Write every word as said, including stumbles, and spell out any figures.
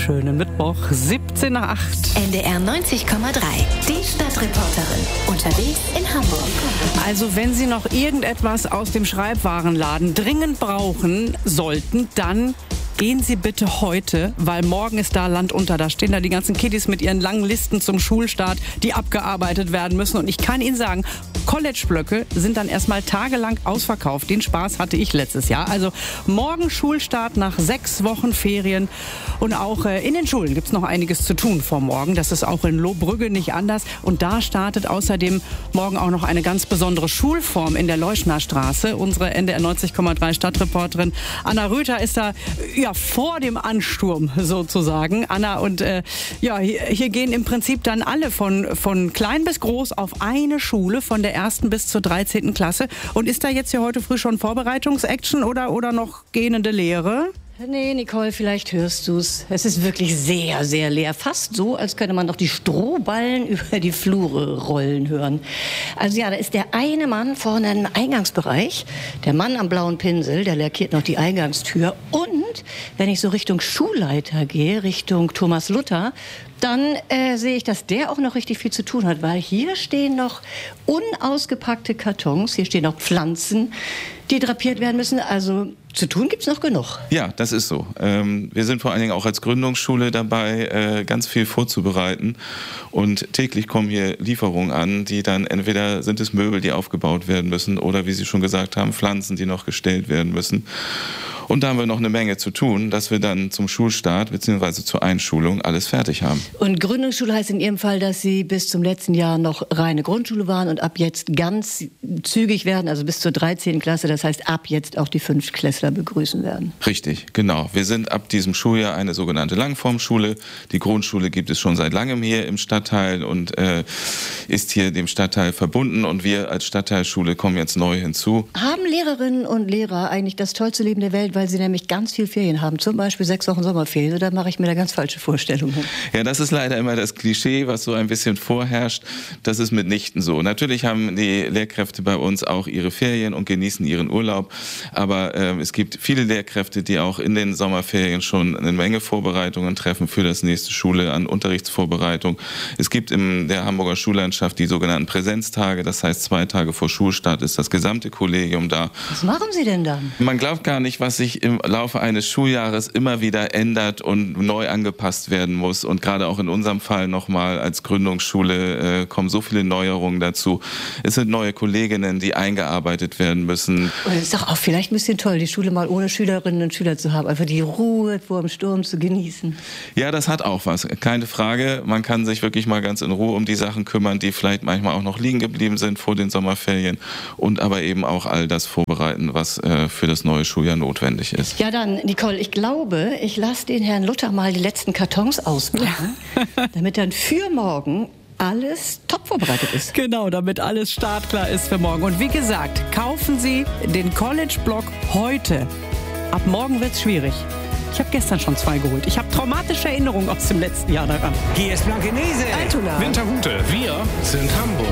schönen Mittwoch, siebzehn nach acht. N D R neunzig Komma drei, die Stadtreporterin, unterwegs in Hamburg. Also wenn Sie noch irgendetwas aus dem Schreibwarenladen dringend brauchen sollten, dann gehen Sie bitte heute, weil morgen ist da Land unter. Da stehen da die ganzen Kiddies mit ihren langen Listen zum Schulstart, die abgearbeitet werden müssen. Und ich kann Ihnen sagen, College-Blöcke sind dann erstmal tagelang ausverkauft. Den Spaß hatte ich letztes Jahr. Also morgen Schulstart nach sechs Wochen Ferien. Und auch äh, in den Schulen gibt es noch einiges zu tun vor morgen. Das ist auch in Lohbrügge nicht anders. Und da startet außerdem morgen auch noch eine ganz besondere Schulform in der Leuschner Straße. Unsere N D R neunzig Komma drei Stadtreporterin Anna Röther ist da ja vor dem Ansturm sozusagen. Anna, und äh, ja, hier, hier gehen im Prinzip dann alle von, von klein bis groß auf eine Schule, von der ersten bis zur dreizehnten Klasse. Und ist da jetzt hier heute früh schon Vorbereitungsaction oder, oder noch gähnende Lehre? Nee, Nicole, vielleicht hörst du's. Es ist wirklich sehr, sehr leer. Fast so, als könnte man doch die Strohballen über die Flure rollen hören. Also ja, da ist der eine Mann vorne im Eingangsbereich. Der Mann am blauen Pinsel, der lackiert noch die Eingangstür. Und wenn ich so Richtung Schulleiter gehe, Richtung Thomas Luther, dann äh, sehe ich, dass der auch noch richtig viel zu tun hat, weil hier stehen noch unausgepackte Kartons, hier stehen noch Pflanzen, die drapiert werden müssen. Also zu tun gibt's noch genug. Ja, das ist so. Ähm, wir sind vor allen Dingen auch als Gründungsschule dabei, äh, ganz viel vorzubereiten. Und täglich kommen hier Lieferungen an, die dann entweder sind es Möbel, die aufgebaut werden müssen, oder wie Sie schon gesagt haben, Pflanzen, die noch gestellt werden müssen. Und da haben wir noch eine Menge zu tun, dass wir dann zum Schulstart bzw. zur Einschulung alles fertig haben. Und Gründungsschule heißt in Ihrem Fall, dass Sie bis zum letzten Jahr noch reine Grundschule waren und ab jetzt ganz zügig werden, also bis zur dreizehnten Klasse, das heißt ab jetzt auch die Fünftklässler begrüßen werden. Richtig, genau. Wir sind ab diesem Schuljahr eine sogenannte Langformschule. Die Grundschule gibt es schon seit langem hier im Stadtteil und äh, ist hier dem Stadtteil verbunden. Und wir als Stadtteilschule kommen jetzt neu hinzu. Haben Lehrerinnen und Lehrer eigentlich das tollste Leben der Welt, weil sie nämlich ganz viel Ferien haben, zum Beispiel sechs Wochen Sommerferien, oder mache ich mir da ganz falsche Vorstellungen? Ja, das ist leider immer das Klischee, was so ein bisschen vorherrscht. Das ist mitnichten so. Natürlich haben die Lehrkräfte bei uns auch ihre Ferien und genießen ihren Urlaub, aber äh, es gibt viele Lehrkräfte, die auch in den Sommerferien schon eine Menge Vorbereitungen treffen für das nächste Schule an Unterrichtsvorbereitung. Es gibt in der Hamburger Schullandschaft die sogenannten Präsenztage, das heißt zwei Tage vor Schulstart ist das gesamte Kollegium da. Was machen Sie denn dann? Man glaubt gar nicht, was sich im Laufe eines Schuljahres immer wieder ändert und neu angepasst werden muss. Und gerade auch in unserem Fall nochmal als Gründungsschule äh, kommen so viele Neuerungen dazu. Es sind neue Kolleginnen, die eingearbeitet werden müssen. Und es ist doch auch vielleicht ein bisschen toll, die Schule mal ohne Schülerinnen und Schüler zu haben, einfach die Ruhe vor dem Sturm zu genießen. Ja, das hat auch was, keine Frage. Man kann sich wirklich mal ganz in Ruhe um die Sachen kümmern, die vielleicht manchmal auch noch liegen geblieben sind vor den Sommerferien und aber eben auch all das vorbereiten, was äh, für das neue Schuljahr notwendig ist. Ja dann, Nicole, ich glaube, ich lasse den Herrn Luther mal die letzten Kartons auspacken, ja. damit dann für morgen alles top vorbereitet ist. Genau, damit alles startklar ist für morgen. Und wie gesagt, kaufen Sie den College-Block heute. Ab morgen wird's schwierig. Ich habe gestern schon zwei geholt. Ich habe traumatische Erinnerungen aus dem letzten Jahr daran. G S Blankenese, Altona, Winterhude, wir sind Hamburg.